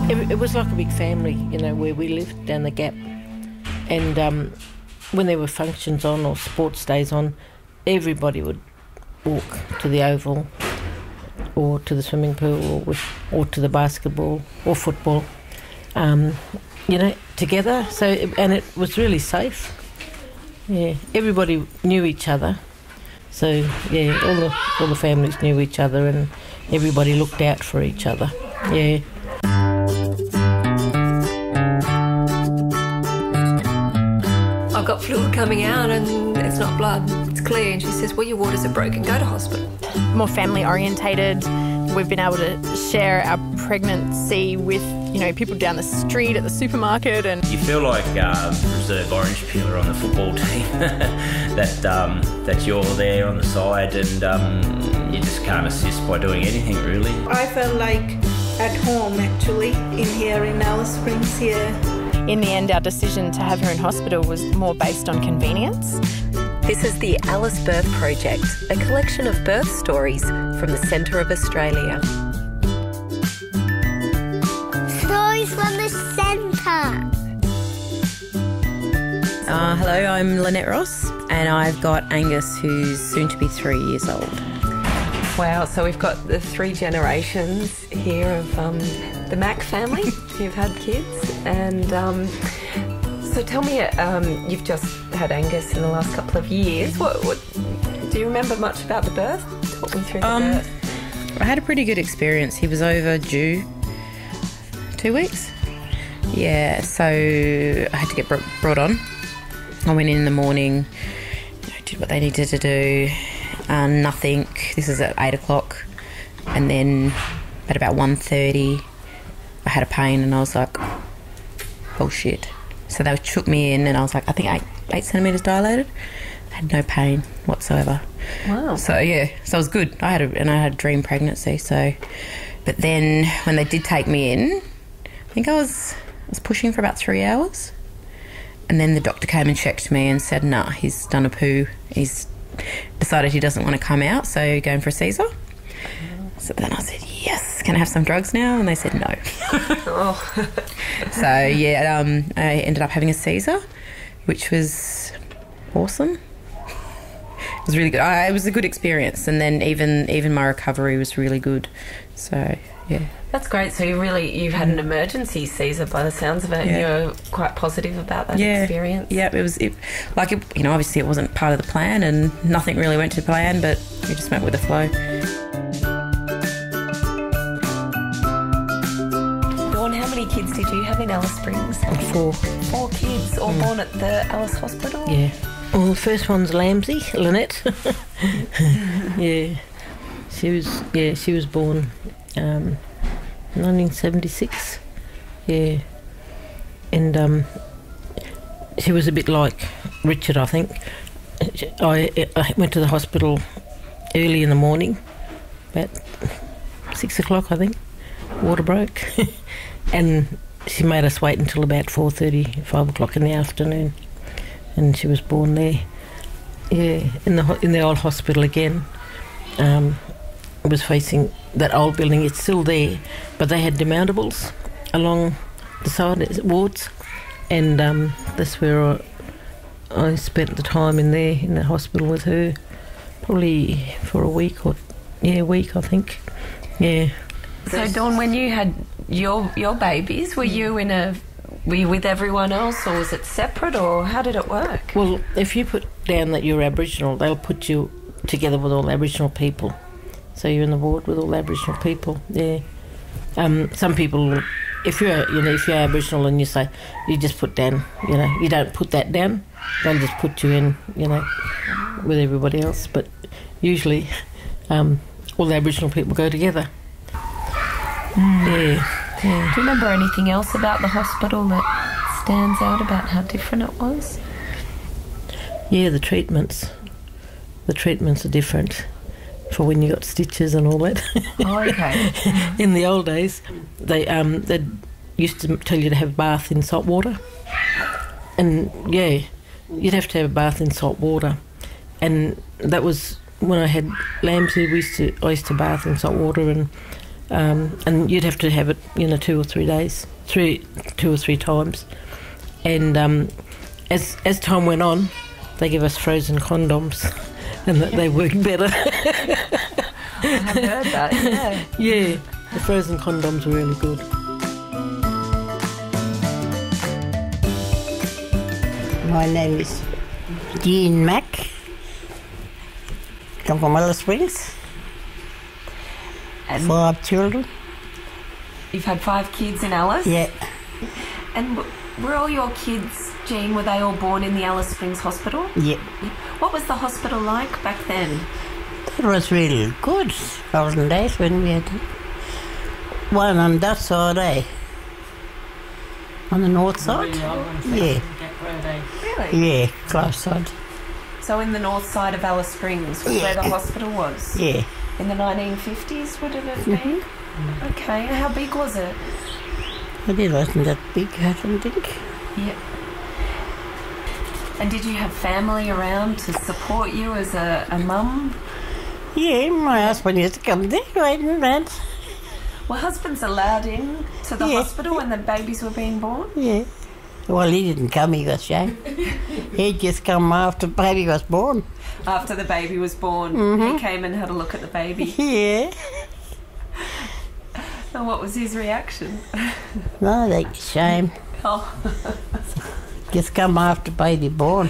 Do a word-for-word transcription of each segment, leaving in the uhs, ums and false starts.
It, it was like a big family, you know, where we lived down the gap. And um, when there were functions on or sports days on, everybody would walk to the oval or to the swimming pool or, with, or to the basketball or football, um, you know, together. So, and it was really safe. Yeah, everybody knew each other. So, yeah, all the all the families knew each other and everybody looked out for each other. Yeah. I've got fluid coming out and it's not blood, it's clear. And she says, well, your waters are broken, go to hospital. More family orientated. We've been able to share our pregnancy with, you know, people down the street at the supermarket. And you feel like uh, reserve orange peeler on the football team, that um, that you're there on the side and um, you just can't assist by doing anything really. I felt like at home actually in here in Alice Springs here. In the end, our decision to have her in hospital was more based on convenience. This is the Alice Birth Project, a collection of birth stories from the centre of Australia. Stories from the centre. Uh, hello, I'm Lynette Ross and I've got Angus, who's soon to be three years old. Wow, so we've got the three generations here of um, the Mack family who've had kids. And um, so tell me, um, you've just had Angus in the last couple of years. What, what do you remember much about the birth? Talk me through the um, birth. I had a pretty good experience. He was overdue two weeks. Yeah, so I had to get brought on. I went in in the morning, you know, did what they needed to do. Uh, nothing. This is at eight o'clock, and then at about one thirty, I had a pain, and I was like, "Oh shit!" So they took me in, and I was like, "I think eight eight centimeters dilated." I had no pain whatsoever. Wow. So yeah, so it was good. I had a, and I had a dream pregnancy. So, but then when they did take me in, I think I was I was pushing for about three hours, and then the doctor came and checked me and said, "Nah, he's done a poo. He's decided he doesn't want to come out, so going for a Caesar." So then I said, yes, can I have some drugs now? And they said no. Oh. So yeah, um, I ended up having a Caesar, which was awesome. It was really good. I, it was a good experience, and then even even my recovery was really good. So yeah. That's great. So you really, you've had an emergency Caesar by the sounds of it. Yeah. You're quite positive about that yeah. experience. Yeah, it was it, like, it, you know, obviously it wasn't part of the plan and nothing really went to plan, but we just went with the flow. Dawn, how many kids did you have in Alice Springs? Four. Four kids, all mm. born at the Alice Hospital? Yeah. Well, the first one's Lamsey, Lynette. Yeah. She was, yeah, she was born um, nineteen seventy-six, yeah, and um, she was a bit like Richard, I think. I, I went to the hospital early in the morning, about six o'clock, I think. Water broke, and she made us wait until about four thirty, five o'clock in the afternoon, and she was born there. Yeah, in the in the old hospital again. Um, it was facing that old building. It's still there, but they had demountables along the side wards, and um, that's where I, I spent the time in there in the hospital with her, probably for a week or yeah, a week I think. Yeah. So Dawn, when you had your your babies, were you in a were you with everyone else, or was it separate, or how did it work? Well, if you put down that you're Aboriginal, they'll put you together with all Aboriginal people. So you're in the ward with all Aboriginal people. Yeah. Um, some people, if you're you know if you're Aboriginal and you say you just put down, you know, you don't put that down, they'll just put you in, you know, with everybody else. But usually, um, all the Aboriginal people go together. Mm. Yeah, yeah. Do you remember anything else about the hospital that stands out about how different it was? Yeah, the treatments. The treatments are different for when you got stitches and all that. Oh, okay. In the old days, they um they used to tell you to have a bath in salt water, and yeah, you'd have to have a bath in salt water, and that was when I had Lamsey. We used to I used to bath in salt water, and um, and you'd have to have it, you know, two or three days, three, two or three times. And um, as as time went on, they gave us frozen condoms, and that they worked better. I have heard that. Yeah. Yeah, the frozen condoms were really good. My name is Jean Mack. Come from Alice Springs. And Five children. you've had five kids in Alice? Yeah. And w- were all your kids, Jean, were they all born in the Alice Springs Hospital? Yeah. What was the hospital like back then? It was really good. Thousand days when we had one on that side, eh? On the north side? Yeah. Really? Yeah, close side. So in the north side of Alice Springs was Yeah. where the hospital was? Yeah. In the nineteen fifties, would it have been? Okay, how big was it? But it wasn't that big, I don't think. Yeah. And did you have family around to support you as a, a mum? Yeah, my husband used to come there, right and that. Were husbands allowed in to the Yeah. hospital when the babies were being born? Yeah. Well, he didn't come, he got shame. He'd just come after the baby was born. After the baby was born, Mhm. he came and had a look at the baby. Yeah. And what was his reaction? No, they get shame. Oh. Just come after baby born.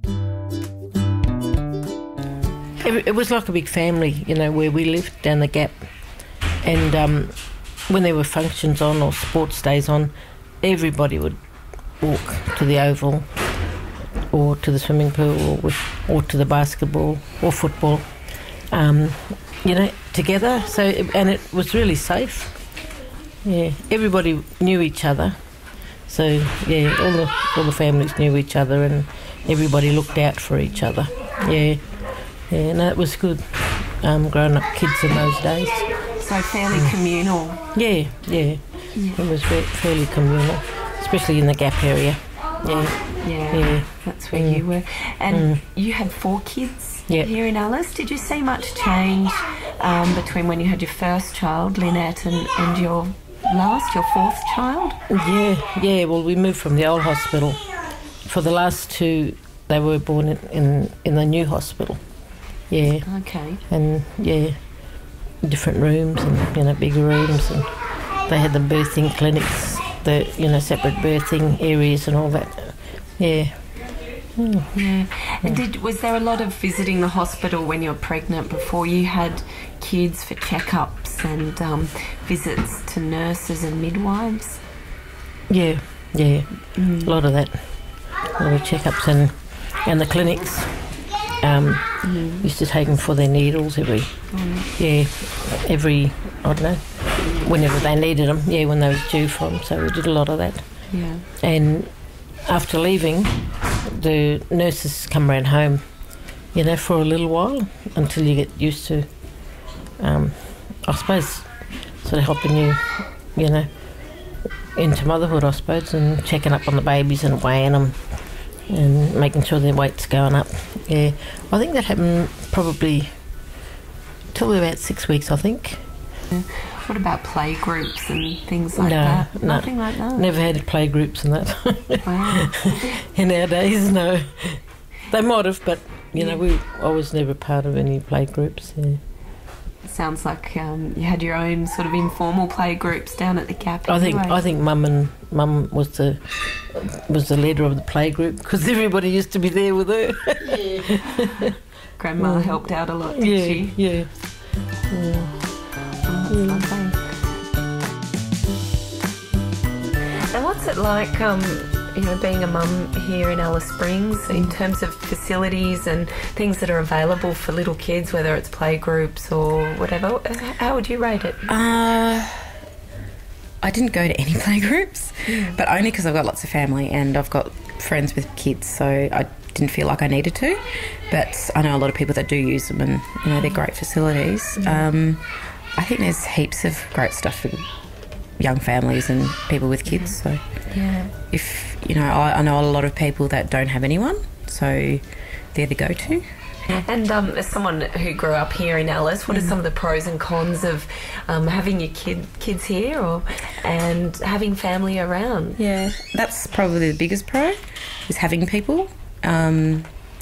It, it was like a big family, you know, where we lived down the Gap. And um, when there were functions on or sports days on, everybody would walk to the oval or to the swimming pool or, with, or to the basketball or football, um, you know, together. So, and it was really safe. Yeah, everybody knew each other. So, yeah, all the all the families knew each other and everybody looked out for each other. Yeah, yeah, no, it was good. Um, growing up kids in those days. So fairly communal. Yeah, yeah, Yeah. it was ve- fairly communal, especially in the Gap area. Yeah, Yeah, yeah. that's where Mm. you were. And Mm. you had four kids Yeah. here in Alice. Did you see much change um, between when you had your first child, Lynette, and, and your last, your fourth child? Yeah, yeah. Well, we moved from the old hospital. For the last two, they were born in, in, in the new hospital. Yeah. Okay. And yeah, different rooms and, you know, bigger rooms, and they had the birthing clinics, the, you know, separate birthing areas and all that. Yeah. Mm. Yeah. And did was there a lot of visiting the hospital when you were pregnant before you had kids for checkups and um, visits to nurses and midwives? Yeah, yeah. Mm. A lot of that. A lot of checkups and and the clinics. Um, Mm. Used to take them for their needles every, Mm. yeah, every, I don't know, whenever they needed them, yeah, when they was due for them. So we did a lot of that. Yeah. And after leaving, the nurses come round home, you know, for a little while until you get used to, um, I suppose, sort of helping you, you know, into motherhood, I suppose, and checking up on the babies and weighing them and making sure their weight's going up. Yeah, I think that happened probably till about six weeks, I think. What about play groups and things like No, that? no. Nothing like that? Never had play groups and that. Wow. In our days, no. They might have, but, you know, we I was never part of any play groups. Yeah. Sounds like um, you had your own sort of informal play groups down at the Gap. I think anyway. I think Mum and Mum was the was the leader of the play group because everybody used to be there with her. Yeah. Grandma Mm. helped out a lot, did yeah, she? yeah, yeah. Oh, that's lovely. And what's it like, um, you know, being a mum here in Alice Springs in terms of facilities and things that are available for little kids, whether it's play groups or whatever? How would you rate it? Uh, I didn't go to any play groups, but only because I've got lots of family and I've got friends with kids, so I didn't feel like I needed to. But I know a lot of people that do use them, and you know they're great facilities. Um, I think there's heaps of great stuff for young families and people with kids. So Yeah. if you know, I, I know a lot of people that don't have anyone, so they're the go-to. And um, as someone who grew up here in Alice, what are some of the pros and cons of um, having your kid kids here, or and having family around? Yeah, that's probably the biggest pro, is having people. Um,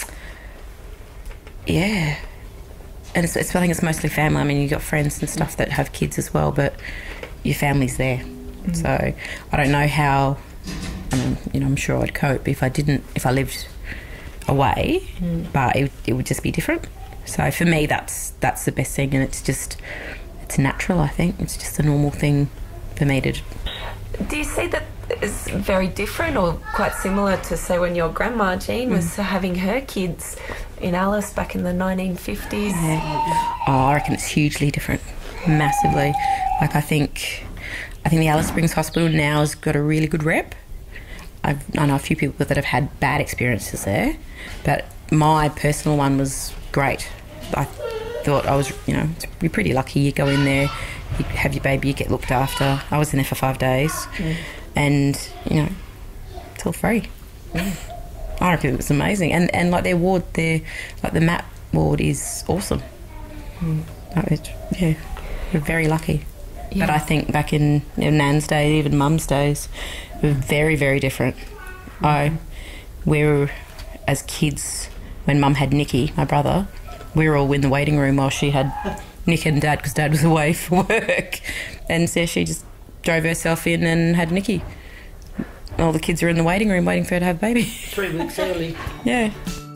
yeah, and it's, it's I think it's mostly family. I mean, you've got friends and stuff that have kids as well, but your family's there. Mm. So I don't know how. I mean, you know, I'm sure I'd cope if I didn't, if I lived away, mm. but it, it would just be different. So for me, that's that's the best thing, and it's just, it's natural, I think. It's just a normal thing for me to... Do you see that it's very different or quite similar to, say, when your grandma, Jean, was mm. having her kids in Alice back in the nineteen fifties? Yeah. Oh, I reckon it's hugely different, massively. Like, I think, I think the Alice Springs Hospital now has got a really good rep. I've, I know a few people that have had bad experiences there, but my personal one was great. I thought I was, you know, you're pretty lucky. You go in there, you have your baby, you get looked after. I was in there for five days, mm. and, you know, it's all free. Mm. I reckon it was amazing. And, and like, their ward, their, like, the M A P ward is awesome. Mm. Like, it's, yeah, we're very lucky. Yeah. But I think back in, you know, Nan's day, even Mum's days, were very, very different. Mm-hmm. I, we were, as kids, when Mum had Nicky, my brother, we were all in the waiting room while she had Nick and Dad, because Dad was away for work. And so she just drove herself in and had Nicky. All the kids were in the waiting room waiting for her to have a baby. Three weeks early. Yeah.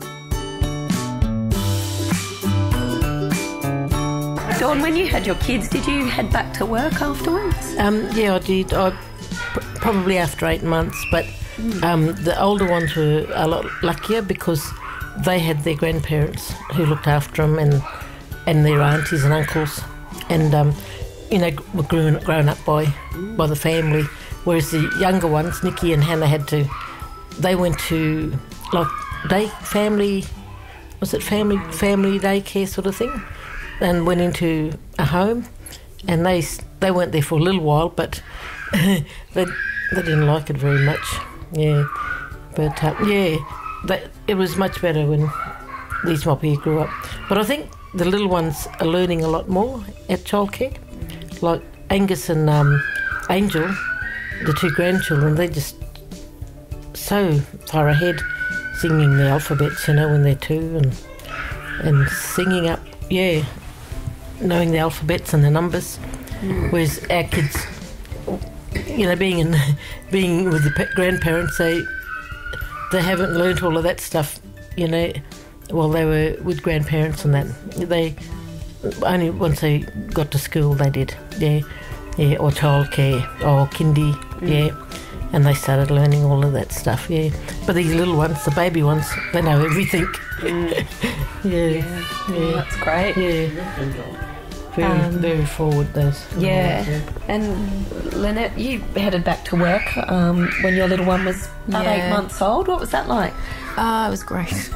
Dawn, when you had your kids, did you head back to work afterwards? Um, yeah, I did. I pr- probably after eight months, but mm. um, the older ones were a lot luckier because they had their grandparents who looked after them, and and their aunties and uncles, and um, you know, were grown, grown up by by the family. Whereas the younger ones, Nicky and Hannah, had to. They went to like day family, was it family family daycare sort of thing? And went into a home, and they they weren't there for a little while, but they they didn't like it very much. Yeah, but uh, yeah, that, it was much better when these moppy grew up. But I think the little ones are learning a lot more at childcare. Like Angus and um, Angel, the two grandchildren, they're just so far ahead, singing the alphabets, you know, when they're two, and and singing up, yeah. knowing the alphabets and the numbers, mm. whereas our kids, you know, being in, being with the pe- grandparents, they they haven't learnt all of that stuff, you know. Well, they were with grandparents and that. They only once they got to school they did, yeah, yeah, or childcare or kindy, mm. yeah, and they started learning all of that stuff, yeah. But these little ones, the baby ones, they know everything. Mm. yeah, yeah, yeah, that's great. Yeah. Very, um, very forward, those. Yeah. yeah. And Lynette, you headed back to work um, when your little one was about yeah. eight months old. What was that like? Uh, it was great.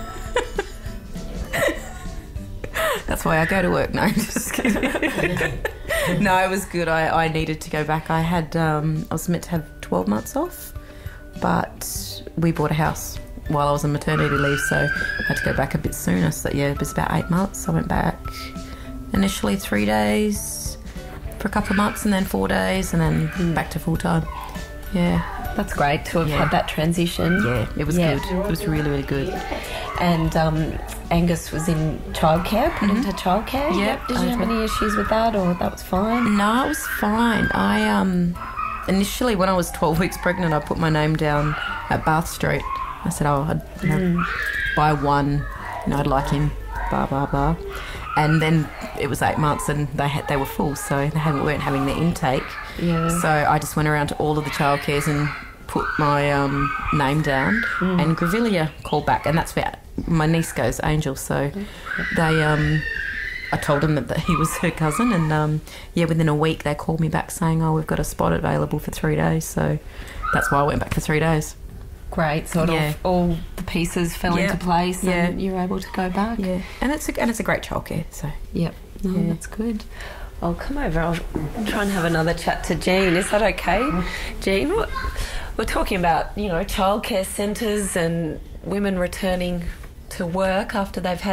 That's why I go to work. No, just kidding. No, it was good. I, I needed to go back. I had um, I was meant to have twelve months off, but we bought a house while I was on maternity leave, so I had to go back a bit sooner. So yeah, it was about eight months. I went back. Initially three days for a couple of months, and then four days, and then mm. back to full time. Yeah, that's great to have yeah. had that transition. Yeah, it was yeah. good. It was really, really good. And um, Angus was in childcare, put mm-hmm. into childcare. Yep. Did you have any issues with that, or that was fine? No, it was fine. I um initially, when I was twelve weeks pregnant, I put my name down at Bath Street. I said, oh, I'd you know, mm. buy one. You know, I'd like him. Blah blah blah. And then it was eight months and they had, they were full, so they hadn't, weren't having the intake. Yeah. So I just went around to all of the childcares and put my um, name down, mm. and Grevillea called back, and that's where my niece goes, Angel. So they, um, I told them that, that he was her cousin, and um, yeah, within a week they called me back saying, oh, we've got a spot available for three days. So that's why I went back for three days. Great, sort yeah. of all the pieces fell yeah. into place, yeah. and you were able to go back. Yeah, and it's a, and it's a great childcare. So yep, no, yeah. that's good. I'll come over. I'll try and have another chat to Jean. Is that okay, Jean? We're talking about, you know, childcare centres and women returning to work after they've had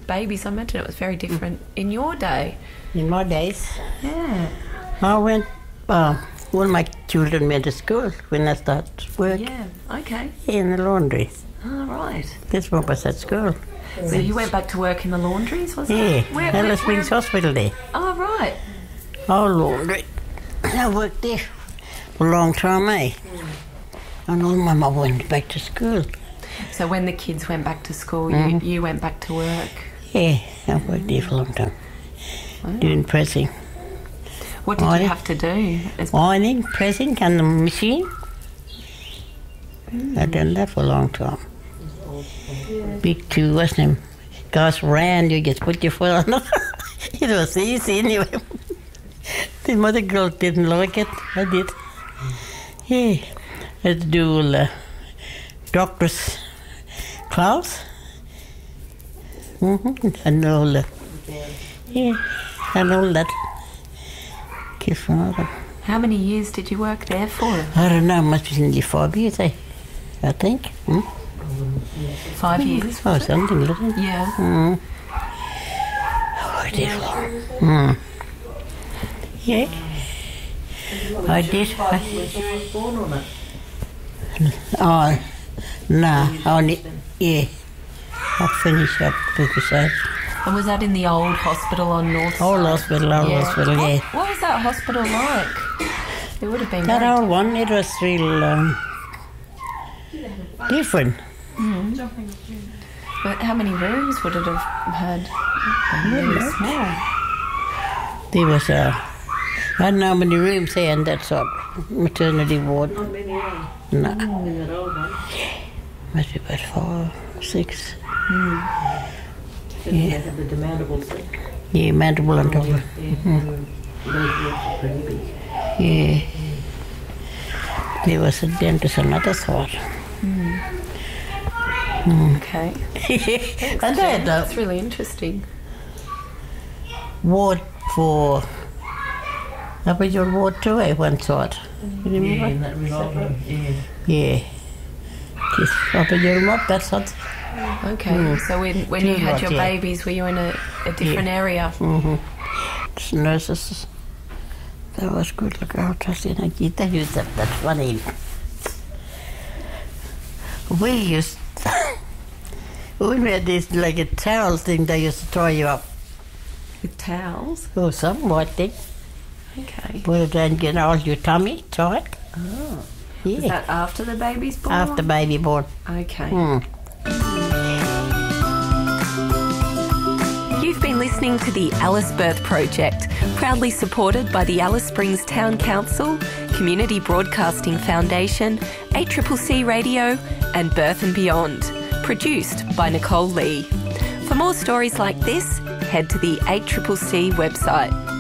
babies. I imagine it was very different in your day. In my days, Yeah. I went, uh, when my children went to school, when I started work Yeah. Okay. in the laundry. All right. This one was at school. So you went back to work in the laundries, was Yeah, it? Where, where, Alice Springs where? Hospital there. Oh, right. Oh, laundry. I worked there for a long time, eh? And all my mum went back to school. So when the kids went back to school, Mhm. you, you went back to work. Yeah, I worked there for a long time. Wow. Doing pressing. What did Ironing. you have to do? As Ironing, pressing, and the machine. Mm. I've done that for a long time. Big two, wasn't it? Guys ran, you just put your foot on it. It was easy anyway. The mother girl didn't like it. I did. Yeah. I had to do all the doctor's class. Mm-hmm. And all the, yeah, and all that. Kiss from other. How many years did you work there for? I don't know, must be nearly five years, eh? I think. Hmm? Five years? Oh, something like that. Yeah. Mm. Oh, I did. Mm. Yeah. I did. I, oh, no, only, yeah. I finished up because I, And was that in the old hospital on North old Side? hospital, old Yeah. hospital, What, yeah. what was that hospital like? It would have been That very old one, it was real um, different. Mm. But how many rooms would it have had? Really small. There was a, I don't know how many rooms there in that sort maternity ward. No. Must be about five, six. Mm. Yeah. The demountables. Yeah, mandible on top of it. Yeah. Those pretty big. Yeah. There was a dentist on the other side. Mm. Mm. Okay. And they had That's a really interesting. ward for Aboriginal ward too, eh, one side. You remember? Yeah, in that reception. Yeah. Yeah. Just Aboriginal mob, that side. Okay. Mm. So when, when Two you had lots, your yeah. babies, were you in a, a different area? Mm-hmm. Just nurses. That was good. Look out, I said, I get that used that. That's funny. We used, when we had this like a towel thing, they used to tie you up. With towels? Or some white thing. Okay. Put it down, get all your tummy tight. Oh. Yeah. Was that after the baby's born? After baby born. Okay. Mm. You've been listening to the Alice Birth Project, proudly supported by the Alice Springs Town Council, Community Broadcasting Foundation, A C C C Radio and Birth and Beyond. Produced by Nicole Lee. For more stories like this, head to the A C C C website.